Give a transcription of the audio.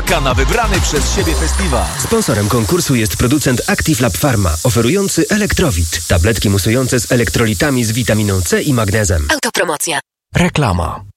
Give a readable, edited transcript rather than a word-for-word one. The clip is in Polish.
czeka na wybrany przez siebie festiwal. Sponsorem konkursu jest producent Active Lab Pharma, oferujący Elektrowit. Tabletki musujące z elektrolitami z witaminą C i magnezem. Autopromocja. Reklama.